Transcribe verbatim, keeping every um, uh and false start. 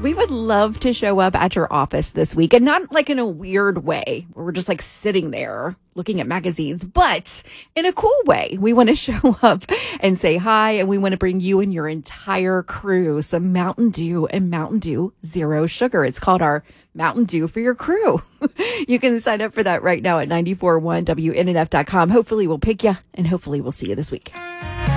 We would love to show up at your office this week, and not like in a weird way where we're just like sitting there looking at magazines, but in a cool way. We want to show up and say hi, and we want to bring you and your entire crew some Mountain Dew and Mountain Dew Zero Sugar. It's called our Mountain Dew for your crew. You can sign up for that right now at nine four one W N N F dot com. Hopefully we'll pick you, and hopefully we'll see you this week.